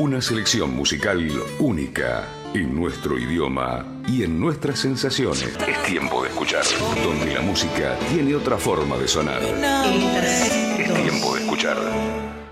Una selección musical única en nuestro idioma y en nuestras sensaciones. Es tiempo de escuchar, donde la música tiene otra forma de sonar. Es tiempo de escuchar.